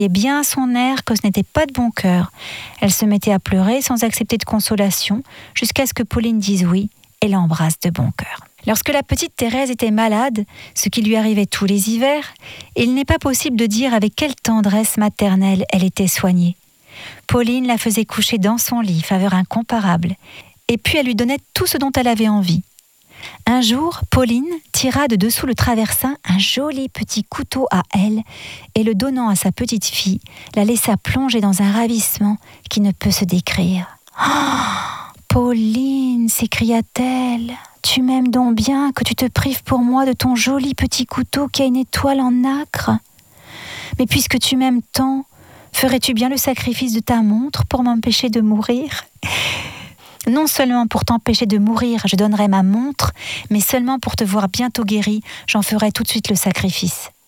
Et bien à son air que ce n'était pas de bon cœur. Elle se mettait à pleurer sans accepter de consolation, jusqu'à ce que Pauline dise oui et l'embrasse de bon cœur. Lorsque la petite Thérèse était malade, ce qui lui arrivait tous les hivers, il n'est pas possible de dire avec quelle tendresse maternelle elle était soignée. Pauline la faisait coucher dans son lit, faveur incomparable, et puis elle lui donnait tout ce dont elle avait envie. Un jour, Pauline tira de dessous le traversin un joli petit couteau à elle et le donnant à sa petite fille, la laissa plonger dans un ravissement qui ne peut se décrire. « Oh, Pauline !» s'écria-t-elle. « Tu m'aimes donc bien que tu te prives pour moi de ton joli petit couteau qui a une étoile en nacre. Mais puisque tu m'aimes tant, ferais-tu bien le sacrifice de ta montre pour m'empêcher de mourir ? Non seulement pour t'empêcher de mourir, je donnerai ma montre, mais seulement pour te voir bientôt guérie, j'en ferai tout de suite le sacrifice.